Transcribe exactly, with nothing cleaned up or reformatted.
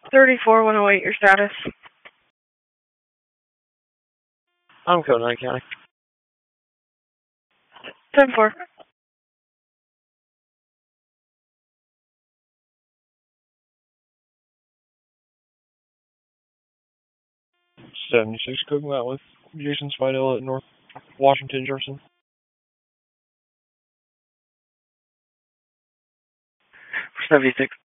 thirty-four one oh eight, your status. I'm code nine County. ten four. seventy-six Cooking Out with Jason Spidell at North Washington Jefferson. seventy-six.